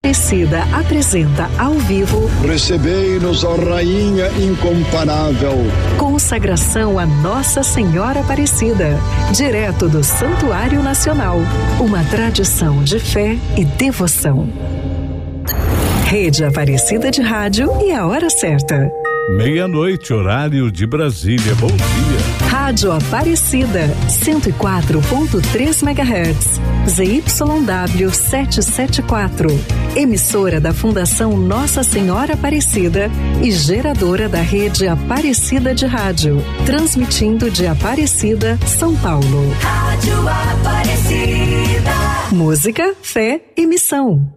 Aparecida apresenta ao vivo Recebei-nos, ó Rainha incomparável. Consagração a Nossa Senhora Aparecida, direto do Santuário Nacional, uma tradição de fé e devoção. Rede Aparecida de Rádio e a hora certa. 12:00, horário de Brasília. Bom dia. Rádio Aparecida, 104.3 MHz, ZYW 774. Emissora da Fundação Nossa Senhora Aparecida e geradora da Rede Aparecida de Rádio. Transmitindo de Aparecida, São Paulo. Rádio Aparecida. Música, fé e missão.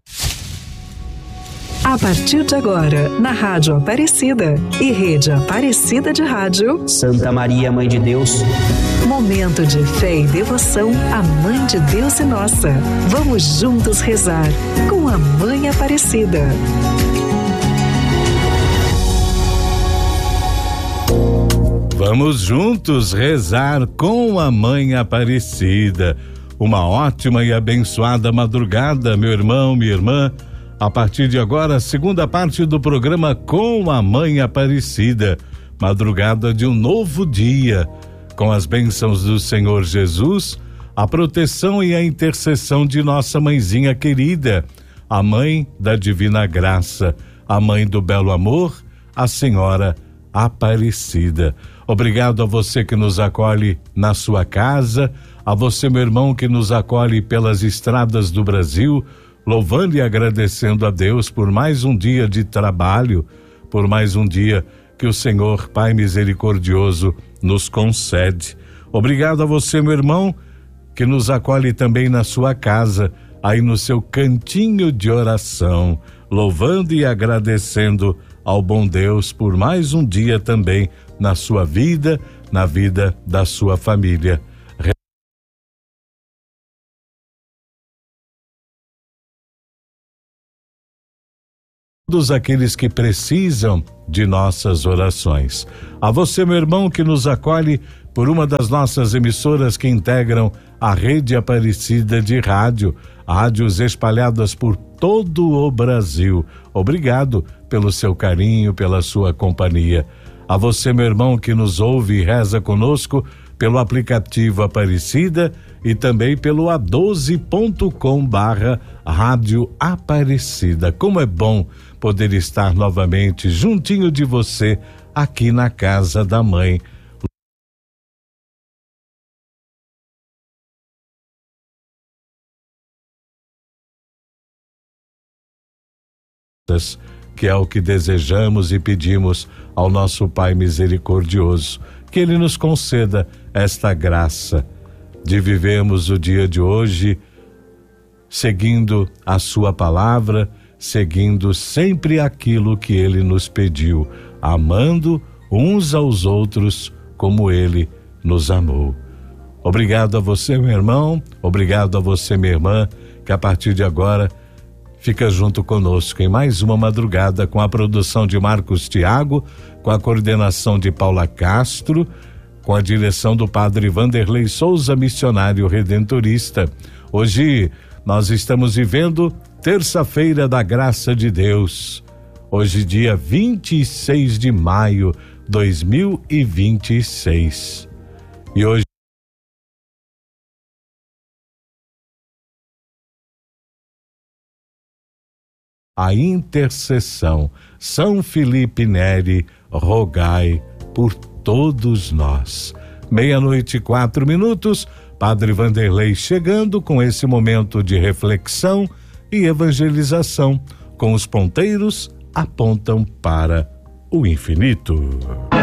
A partir de agora, na Rádio Aparecida e Rede Aparecida de Rádio, Santa Maria, Mãe de Deus. Momento de fé e devoção à Mãe de Deus e nossa. Vamos juntos rezar com a Mãe Aparecida. Vamos juntos rezar com a Mãe Aparecida. Uma ótima e abençoada madrugada, meu irmão, minha irmã. A partir de agora, a segunda parte do programa Com a Mãe Aparecida. Madrugada de um novo dia, com as bênçãos do Senhor Jesus, a proteção e a intercessão de nossa mãezinha querida, a Mãe da Divina Graça, a Mãe do Belo Amor, a Senhora Aparecida. Obrigado a você que nos acolhe na sua casa, a você, meu irmão, que nos acolhe pelas estradas do Brasil, louvando e agradecendo a Deus por mais um dia de trabalho, por mais um dia que o Senhor, Pai misericordioso, nos concede. Obrigado a você, meu irmão, que nos acolhe também na sua casa, aí no seu cantinho de oração, louvando e agradecendo ao bom Deus por mais um dia também na sua vida, na vida da sua família. Todos aqueles que precisam de nossas orações. A você, meu irmão, que nos acolhe por uma das nossas emissoras que integram a Rede Aparecida de Rádio, rádios espalhadas por todo o Brasil. Obrigado pelo seu carinho, pela sua companhia. A você, meu irmão, que nos ouve e reza conosco pelo aplicativo Aparecida e também pelo a12.com/Rádio Aparecida. Como é bom poder estar novamente juntinho de você aqui na casa da mãe. Que é o que desejamos e pedimos ao nosso Pai misericordioso, que Ele nos conceda esta graça de vivermos o dia de hoje seguindo a sua palavra, seguindo sempre aquilo que Ele nos pediu, amando uns aos outros como Ele nos amou. Obrigado a você, meu irmão, obrigado a você, minha irmã, que a partir de agora fica junto conosco em mais uma madrugada com a produção de Marcos Thiago, com a coordenação de Paula Castro, com a direção do Padre Vanderlei Souza, missionário redentorista. Hoje nós estamos vivendo terça-feira da graça de Deus. Hoje, dia 26 de maio de 2026. E hoje a intercessão. São Felipe Neri, rogai por todos nós. 12:04, Padre Vanderlei chegando com esse momento de reflexão e evangelização, com os ponteiros apontam para o infinito.